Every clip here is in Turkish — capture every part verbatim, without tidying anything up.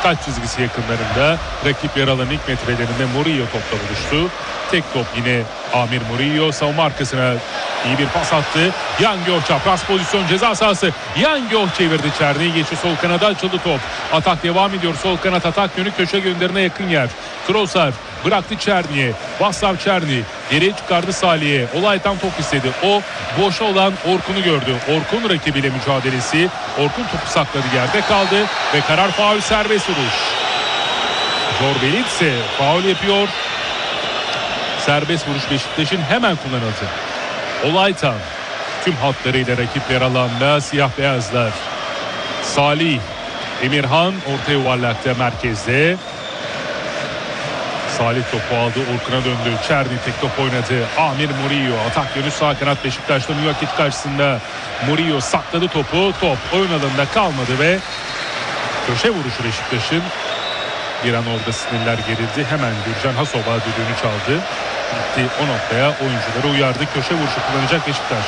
taç çizgisi yakınlarında. Rakip yer alan ilk metrelerinde Murillo topla buluştu. Tek top yine Amir Murillo. Savunma arkasına iyi bir pas attı. Yangyo çapraz pozisyon ceza sahası. Yangyo çevirdi Çerni'yi. Geçti sol kanada, açıldı top. Atak devam ediyor. Sol kanat atak yönü, köşe gönderine yakın yer. Trossard bıraktı Çerni'ye. Vaslav Çerni geriye çıkardı Salih'e. Olaytan top istedi. O boşa olan Orkun'u gördü. Orkun rakibiyle mücadelesi. Orkun topu sakladı, yerde kaldı ve karar faul, serbest vuruş. Zorbelitse faul yapıyor. Serbest vuruş Beşiktaş'ın hemen kullanıldı. Olaytan tüm hatlarıyla rakip yer alanda siyah beyazlar. Salih, Emirhan orta yuvarlakta merkezde. Salih topu aldı, Orkun'a döndü. Çerni tek top oynadı. Amir Murillo atak yönü sağ kanat Beşiktaş'ta Muyakic karşısında. Murillo sakladı topu. Top oyun alanında kalmadı ve köşe vuruşu Beşiktaş'ın. Bir an orada sinirler gerildi. Hemen Gürcan Hasova düdüğünü çaldı. Gitti o noktaya, oyuncuları uyardı. Köşe vuruşu kullanacak Beşiktaş.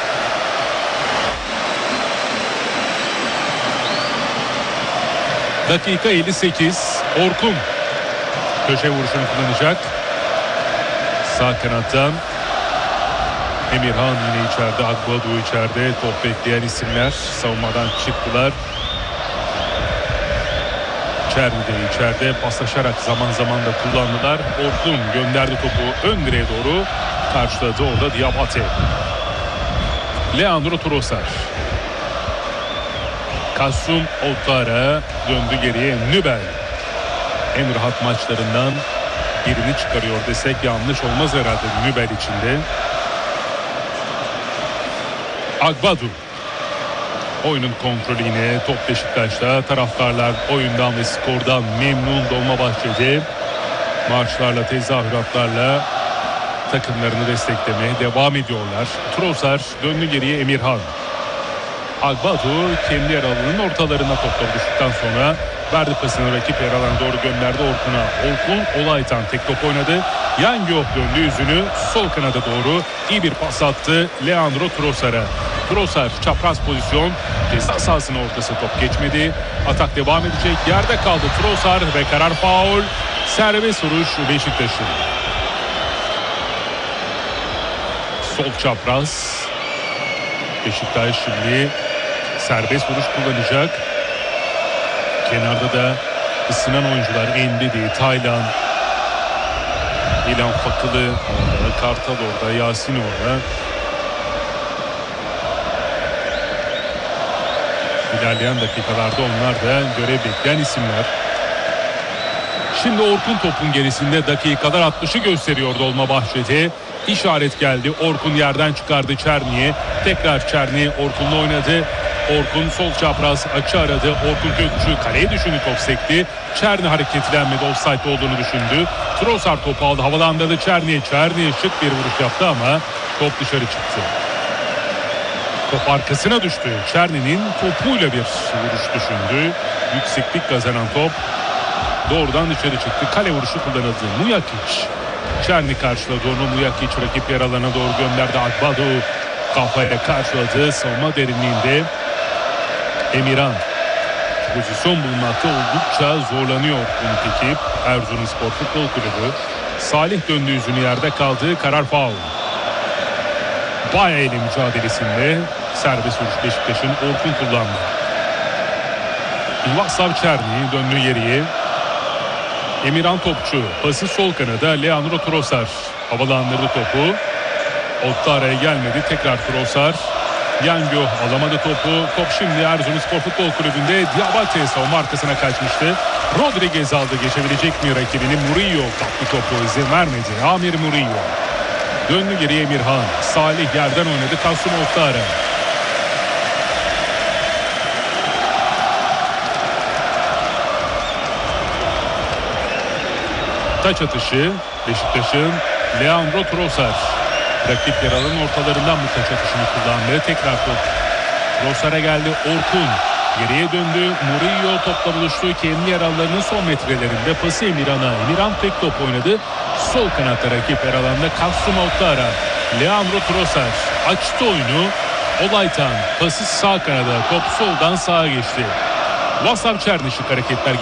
Dakika elli sekiz. Orkun köşe vuruşunu kullanacak. Sağ kanattan Emirhan yine içeride, Agbadu içeride. Top bekleyen isimler savunmadan çıktılar. Çerni de içeride, paslaşarak zaman zaman da kullandılar. Orkun gönderdi topu ön direğe doğru. Karşıladı orada Diabate. Leandro Trossard. Kasum Ouattara döndü geriye. Nübel. En rahat maçlarından birini çıkarıyor desek yanlış olmaz herhalde Nübel içinde. Agbadu. Oyunun kontrolü yine top Beşiktaş'ta. Taraftarlar oyundan ve skordan memnun. Dolmabahçe'de marşlarla, tezahüratlarla takımlarını desteklemeye devam ediyorlar. Trossard döndü geriye, Emirhan. Agbadu kendi yer alanının ortalarına topla düştükten sonra verdi pasını, rakip yer alanına doğru gönderdi Orkun'a. Orkun Olaytan tek top oynadı. Yangyo döndü yüzünü sol kanada doğru. İyi bir pas attı Leandro Trossard'a. Trossard çapraz pozisyon, ceza sahasının ortası, top geçmedi. Atak devam edecek, yerde kaldı Trossard ve karar faul. Serbest vuruş Beşiktaş'ın. Sol çapraz. Beşiktaş şimdi serbest vuruş kullanacak. Kenarda da ısınan oyuncular Endidi, Taylan, İlhan Fakılı orada, Kartal orada, Yasin orada. İlerleyen dakikalarda onlar da görev bekleyen isimler. Şimdi Orkun topun gerisinde, dakikalar altmışı gösteriyor Dolmabahçe'de. İşaret geldi. Orkun yerden çıkardı Çerni'ye. Tekrar Çerni Orkun'la oynadı. Orkun sol çapraz açı aradı. Orkun Gökçü kaleye düşündü, top sekti. Çerni hareketlenmedi, offside olduğunu düşündü. Trossard topu aldı, havalandırdı Çerni'ye. Çerni şık bir vuruş yaptı ama top dışarı çıktı. Top arkasına düştü. Çerni'nin topuyla bir vuruş düşündü. Yükseklik kazanan top doğrudan dışarı çıktı. Kale vuruşu kullanıldı. Muyakic. Çerni karşıladı onu. Muyakic rakip yer alana doğru gönderdi. Agbadu kafayla karşıladı. Savunma derinliğinde Emirhan. Pozisyon bulmakta oldukça zorlanıyor bu ekip. Erzurumspor Futbol Kulübü. Salih döndü yüzünü, yerde kaldı. Karar faul. Baya ile mücadelesinde serbest vuruş Beşiktaş'ın. Orkun kullandı. Vaslav Çerni döndü geriye. Emirhan topçu. Pası sol kanada. Leandro Trossard havalandırdı topu. Ouattara'ya gelmedi. Tekrar Trossard. Yangyo alamadı topu. Top şimdi Erzurumspor Futbol Kulübü'nde. Diabate savunma arkasına kaçmıştı. Rodriguez aldı. Geçebilecek mi rakibini? Murillo kaptı topu. İzin vermedi. Amir Murillo. Döndü geriye Emirhan. Salih yerden oynadı. Kasım Ouattara. Taç atışı Beşiktaş'ın. Leandro Trossard. Rakip yer alanın ortalarından bu taç atışını kullandı. Tekrar top Trossard'a geldi. Orkun geriye döndü. Murillo topla buluştu. Kendi yer alanının son metrelerinde pası Emirhan'a. Emirhan tek top oynadı. Sol kanatta rakip yer alanında Kasım Ouattara. Leandro Trossard açtı oyunu. Olaytan pası sağ kanada. Top soldan sağa geçti. Vaslav Çerni şık hareketler